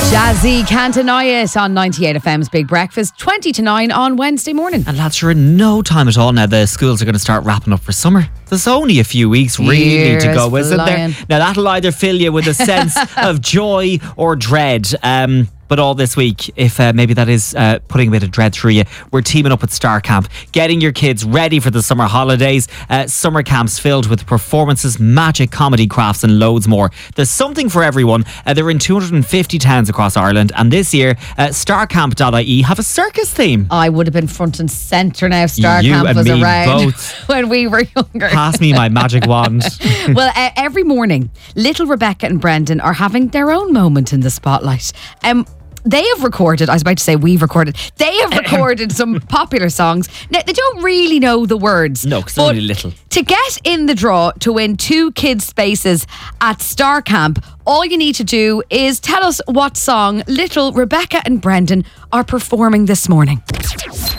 Jazzy Can't Deny It on 98 FM's Big Breakfast, 20 to 9 on Wednesday morning. And lads, you're in no time at all now. The schools are going to start wrapping up for summer. There's only a few weeks really to go, isn't there? Now that'll either fill you with a sense of joy or dread. But all this week, if maybe that is putting a bit of dread through you, we're teaming up with Star Camp, getting your kids ready for the summer holidays. Summer camps filled with performances, magic, comedy, crafts and loads more. There's something for everyone. They're in 250 towns across Ireland. And this year, starcamp.ie have a circus theme. I would have been front and centre now. Star You Camp and was me around both. when we were younger. Pass me my magic wand. Well, every morning, little Rebecca and Brendan are having their own moment in the spotlight. They have recorded, I was about to say we've recorded, they have recorded some popular songs. Now, they don't really know the words. No, because they're only little. To get in the draw to win 2 kids' spaces at Star Camp, all you need to do is tell us what song little Rebecca and Brendan are performing this morning.